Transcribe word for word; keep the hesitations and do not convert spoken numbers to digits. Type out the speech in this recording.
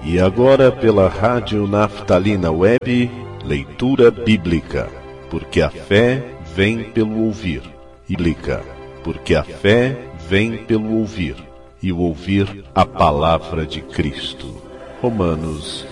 E agora pela Rádio Naftalina Web, leitura bíblica, porque a fé vem pelo ouvir. Bíblica, porque a fé vem pelo ouvir, e o ouvir a palavra de Cristo. Romanos